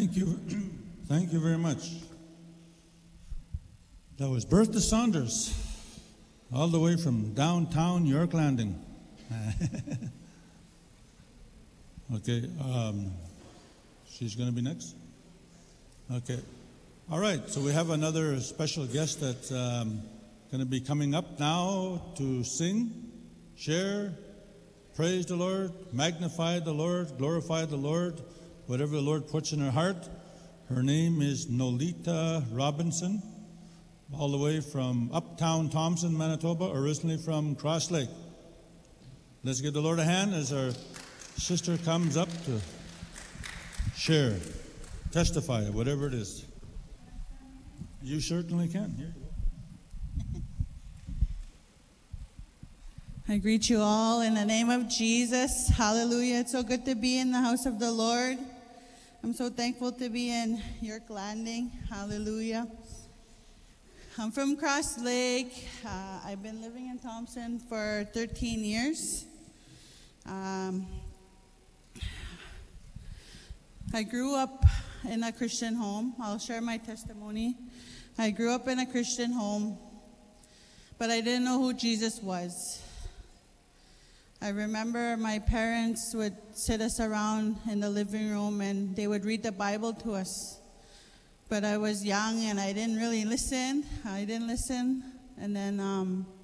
Thank you. Thank you very much. That was Bertha Saunders, all the way from downtown York Landing. Okay, she's going to be next? Okay. All right, so we have another special guest that's going to be coming up now to sing, share, praise the Lord, magnify the Lord, glorify the Lord, whatever the Lord puts in her heart. Her name is Nolita Robinson, all the way from uptown Thompson, Manitoba, originally from Cross Lake. Let's give the Lord a hand as our sister comes up to share, testify, whatever it is. You certainly can. Here you go. I greet you all in the name of Jesus. Hallelujah. It's so good to be in the house of the Lord. I'm so thankful to be in York Landing. Hallelujah. I'm from Cross Lake. I've been living in Thompson for 13 years. I grew up in a Christian home. I'll share my testimony. I grew up in a Christian home, but I didn't know who Jesus was. I remember my parents would sit us around in the living room and they would read the Bible to us. But I was young and I didn't really listen. And then